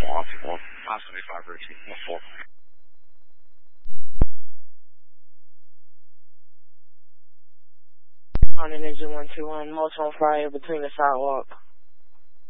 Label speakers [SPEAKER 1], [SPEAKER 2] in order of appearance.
[SPEAKER 1] 1 575 routine 4.
[SPEAKER 2] On an engine 121, motion on fire between the sidewalk.